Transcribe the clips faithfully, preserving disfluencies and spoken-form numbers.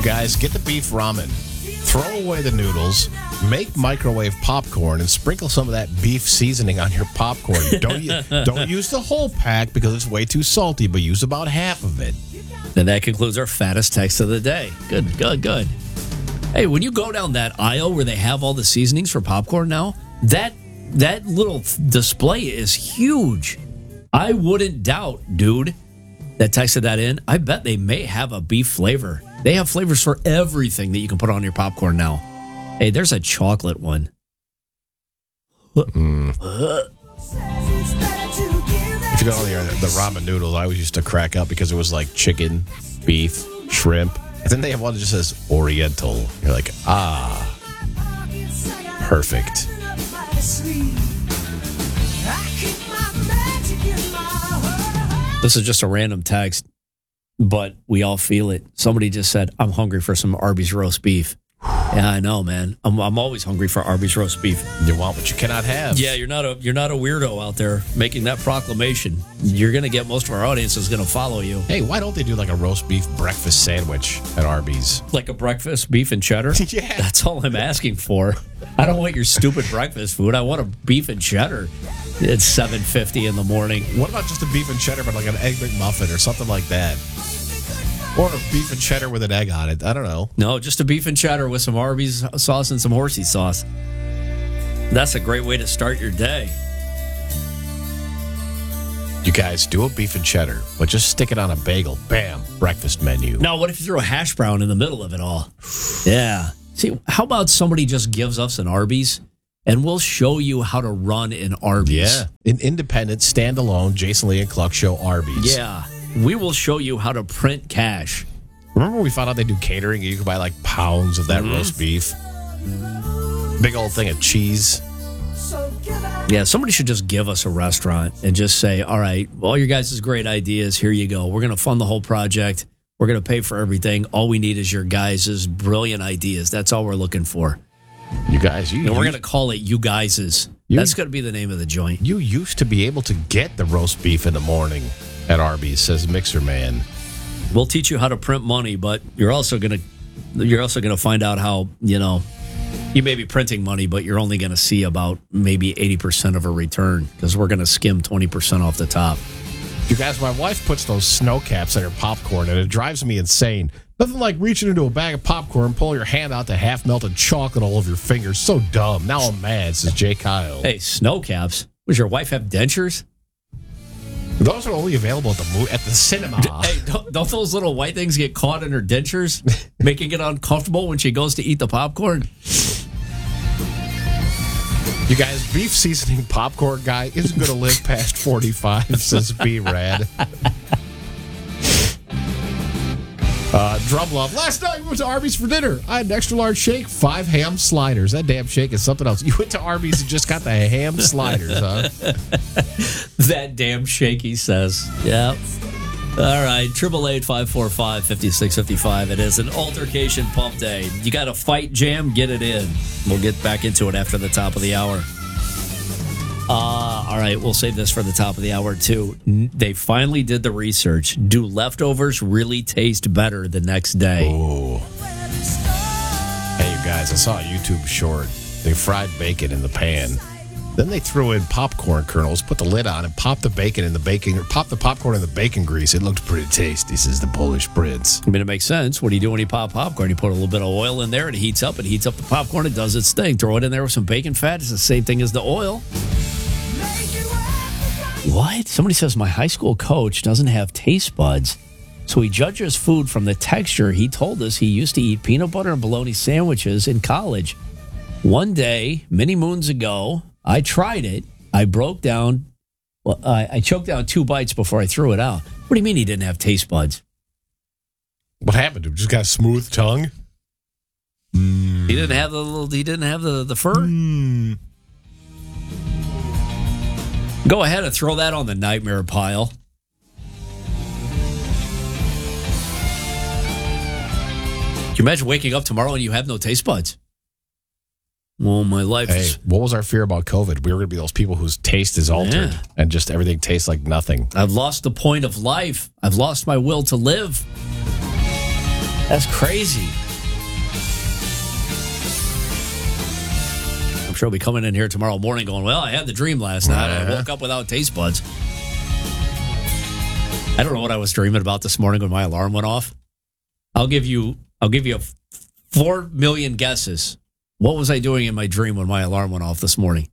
You guys, get the beef ramen. Throw away the noodles. Make microwave popcorn and sprinkle some of that beef seasoning on your popcorn. Don't u- don't use the whole pack because it's way too salty, but use about half of it. And that concludes our fattest text of the day. Good, good, good. Hey, when you go down that aisle where they have all the seasonings for popcorn now, that that little display is huge. I wouldn't doubt, dude, that texted that in. I bet they may have a beef flavor. They have flavors for everything that you can put on your popcorn now. Hey, there's a chocolate one. Mm. If you go on the, the ramen noodles, I always used to crack up because it was like chicken, beef, shrimp. And then they have one that just says Oriental. You're like, ah, perfect. This is just a random text, but we all feel it. Somebody just said, I'm hungry for some Arby's roast beef. Yeah, I know, man. I'm I'm always hungry for Arby's roast beef. You want what you cannot have. Yeah, you're not a you're not a weirdo out there making that proclamation. You're gonna get most of our audience is gonna follow you. Hey, why don't they do like a roast beef breakfast sandwich at Arby's? Like a breakfast, beef and cheddar? Yeah. That's all I'm asking for. I don't want your stupid breakfast food. I want a beef and cheddar. It's seven fifty in the morning. What about just a beef and cheddar, but like an egg McMuffin or something like that? Or a beef and cheddar with an egg on it. I don't know. No, just a beef and cheddar with some Arby's sauce and some horsey sauce. That's a great way to start your day. You guys, do a beef and cheddar, but just stick it on a bagel. Bam, breakfast menu. Now, what if you throw a hash brown in the middle of it all? Yeah. See, how about somebody just gives us an Arby's, and we'll show you how to run an Arby's. Yeah. An independent, standalone Jason Lee and Cluck Show Arby's. Yeah. We will show you how to print cash. Remember when we found out they do catering and you could buy like pounds of that mm-hmm. roast beef? Big old thing of cheese. Yeah, somebody should just give us a restaurant and just say, all right, all your guys' great ideas, here you go. We're going to fund the whole project. We're going to pay for everything. All we need is your guys' brilliant ideas. That's all we're looking for. You guys, you, and we're you, going to call it You Guys's. You, That's going to be the name of the joint. You used to be able to get the roast beef in the morning at Arby's, says Mixer Man. We'll teach you how to print money, but you're also going to you're also going to find out how, you know, you may be printing money, but you're only going to see about maybe eighty percent of a return because we're going to skim twenty percent off the top. You guys, my wife puts those snow caps in her popcorn, and it drives me insane. Nothing like reaching into a bag of popcorn, pulling your hand out to half-melted chocolate all over your fingers. So dumb. Now I'm mad, says Jay Kyle. Hey, snow caps? Does your wife have dentures? Those are only available at the mo- at the cinema. Hey, don't, don't those little white things get caught in her dentures, making it uncomfortable when she goes to eat the popcorn? You guys, beef seasoning popcorn guy isn't going to live past forty-five, says B-Rad. Uh, Drum Love. Last night we went to Arby's for dinner. I had an extra large shake, five ham sliders. That damn shake is something else. You went to Arby's and just got the ham sliders, huh? That damn shake, he says. Yep. All right. Triple eight five four five fifty six fifty five. It is an altercation pump day. You got a fight jam? Get it in. We'll get back into it after the top of the hour. Uh, all right, we'll save this for the top of the hour, too. They finally did the research. Do leftovers really taste better the next day? Oh. Hey, you guys, I saw a YouTube short. They fried bacon in the pan. Then they threw in popcorn kernels, put the lid on, and popped the bacon in the bacon, or popped the popcorn in the bacon grease. It looked pretty tasty, says the Polish Prince. I mean, it makes sense. What do you do when you pop popcorn? You put a little bit of oil in there, it heats up, it heats up the popcorn, it does its thing. Throw it in there with some bacon fat. It's the same thing as the oil. What? Somebody says my high school coach doesn't have taste buds, so he judges food from the texture. He told us he used to eat peanut butter and bologna sandwiches in college. One day, many moons ago, I tried it. I broke down, well, I, I choked down two bites before I threw it out. What do you mean he didn't have taste buds? What happened to him? Just got a smooth tongue? Mm. He didn't have the little, he didn't have the, the fur? Mm. Go ahead and throw that on the nightmare pile. Can you imagine waking up tomorrow and you have no taste buds? Well, my life Hey, is... what was our fear about COVID? We were going to be those people whose taste is altered Yeah. and just everything tastes like nothing. I've lost the point of life. I've lost my will to live. That's crazy. I'm sure he'll be coming in here tomorrow morning going, well, I had the dream last night. I woke up without taste buds. I don't know what I was dreaming about this morning when my alarm went off. I'll give you I'll give you four million guesses. What was I doing in my dream when my alarm went off this morning?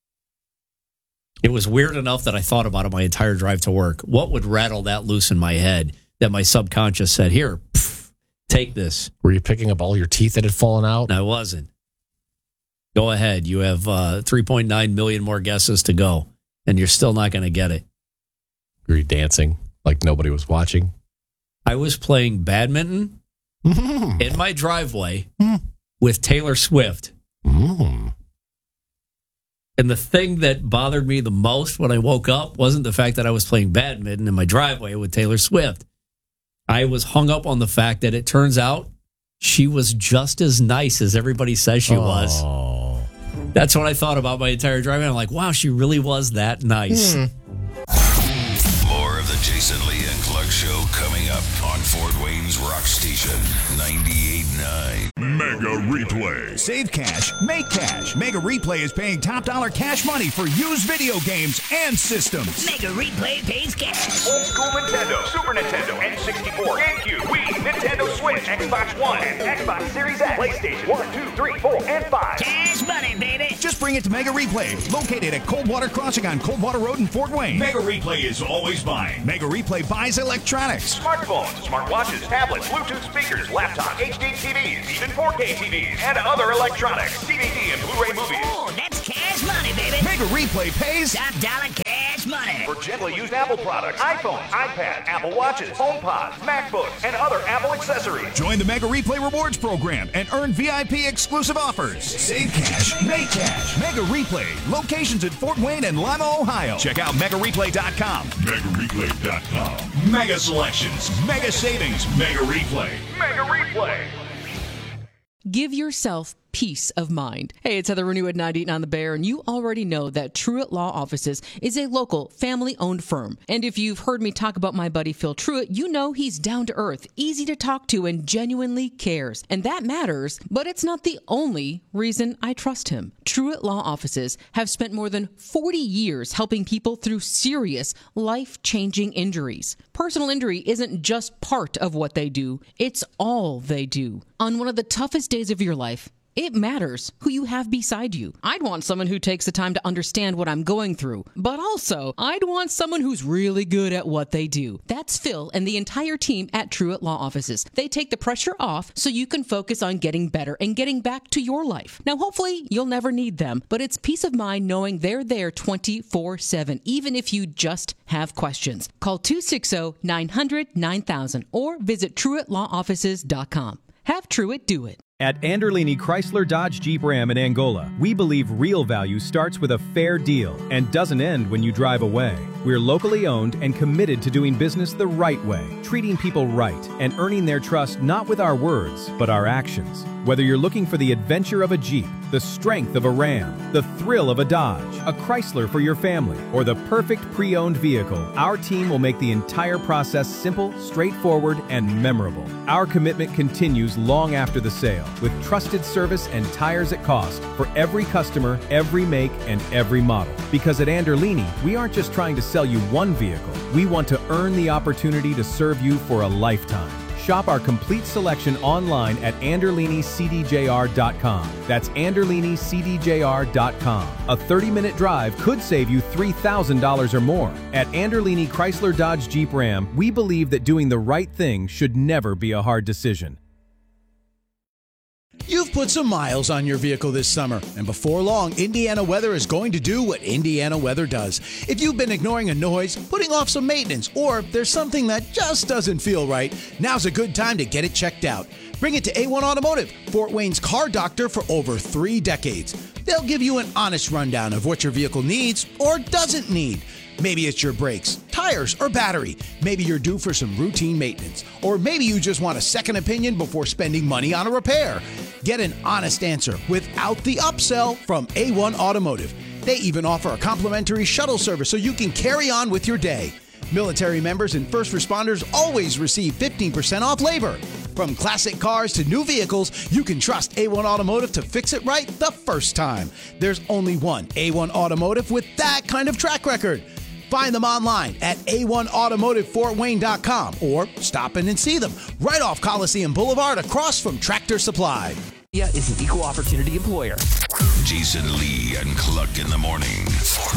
It was weird enough that I thought about it my entire drive to work. What would rattle that loose in my head that my subconscious said, here, pff, take this? Were you picking up all your teeth that had fallen out? I wasn't. Go ahead. You have uh, three point nine million more guesses to go, and you're still not going to get it. Were you dancing like nobody was watching? I was playing badminton mm-hmm. in my driveway mm. with Taylor Swift. Mm. And the thing that bothered me the most when I woke up wasn't the fact that I was playing badminton in my driveway with Taylor Swift. I was hung up on the fact that it turns out she was just as nice as everybody says she oh. was. That's what I thought about my entire driving. I'm like, wow, she really was that nice. Mm. More of the Jason Lee and Clark Show coming up on Fort Wayne's Rock Station ninety-eight point nine. Mega Replay. Save cash, make cash. Mega Replay is paying top dollar cash money for used video games and systems. Mega Replay pays cash. Old school Nintendo, Super Nintendo, N sixty-four, GameCube, Wii, Nintendo Switch, Xbox One, and Xbox Series X, PlayStation one, two, three, four, and five. Cash money, baby. Just bring it to Mega Replay, located at Coldwater Crossing on Coldwater Road in Fort Wayne. Mega Replay is always buying. Mega Replay buys electronics. Smartphones, smartwatches, tablets, Bluetooth speakers, laptops, H D T Vs, even four K T Vs, and other electronics, D V D and Blu-ray movies. Oh, that's cash money, baby. Mega Replay pays top dollar cash money. For gently used Apple products, iPhones, iPads, Apple Watches, HomePods, MacBooks, and other Apple accessories. Join the Mega Replay Rewards program and earn V I P exclusive offers. Save cash, make cash. Mega Replay. Locations in Fort Wayne and Lima, Ohio. Check out Mega Replay dot com. Mega Replay dot com. Mega selections, mega savings, Mega Replay. Mega Replay. Give yourself peace of mind. Hey, it's Heather Renew at ninety-eight on the Bear, and you already know that Truitt Law Offices is a local, family-owned firm. And if you've heard me talk about my buddy Phil Truitt, you know he's down to earth, easy to talk to, and genuinely cares. And that matters, but it's not the only reason I trust him. Truitt Law Offices have spent more than forty years helping people through serious, life-changing injuries. Personal injury isn't just part of what they do, it's all they do. On one of the toughest days of your life, it matters who you have beside you. I'd want someone who takes the time to understand what I'm going through, but also I'd want someone who's really good at what they do. That's Phil and the entire team at Truitt Law Offices. They take the pressure off so you can focus on getting better and getting back to your life. Now, hopefully, you'll never need them, but it's peace of mind knowing they're there twenty-four seven, even if you just have questions. Call two six zero, nine hundred, nine thousand or visit Truitt Law Offices dot com. Have Truitt do it. At Anderlini Chrysler Dodge Jeep Ram in Angola, we believe real value starts with a fair deal and doesn't end when you drive away. We're locally owned and committed to doing business the right way, treating people right, and earning their trust not with our words, but our actions. Whether you're looking for the adventure of a Jeep, the strength of a Ram, the thrill of a Dodge, a Chrysler for your family, or the perfect pre-owned vehicle, our team will make the entire process simple, straightforward, and memorable. Our commitment continues long after the sale, with trusted service and tires at cost for every customer, every make, and every model. Because at Anderlini, we aren't just trying to sell you one vehicle. We want to earn the opportunity to serve you for a lifetime. Shop our complete selection online at Anderlini C D J R dot com. That's Anderlini C D J R dot com. A thirty-minute drive could save you three thousand dollars or more. At Anderlini Chrysler Dodge Jeep Ram, we believe that doing the right thing should never be a hard decision. You've put some miles on your vehicle this summer, and before long, Indiana Weather is going to do what Indiana Weather does. If you've been ignoring a noise, putting off some maintenance, or there's something that just doesn't feel right, now's a good time to get it checked out. Bring it to A one Automotive, Fort Wayne's car doctor for over three decades. They'll give you an honest rundown of what your vehicle needs or doesn't need. Maybe it's your brakes, tires, or battery. Maybe you're due for some routine maintenance. Or maybe you just want a second opinion before spending money on a repair. Get an honest answer without the upsell from A one Automotive. They even offer a complimentary shuttle service so you can carry on with your day. Military members and first responders always receive fifteen percent off labor. From classic cars to new vehicles, you can trust A one Automotive to fix it right the first time. There's only one A one Automotive with that kind of track record. Find them online at A one automotive fort wayne dot com or stop in and see them right off Coliseum Boulevard across from Tractor Supply. Is an equal opportunity employer. Jason Lee and Cluck in the morning. Fort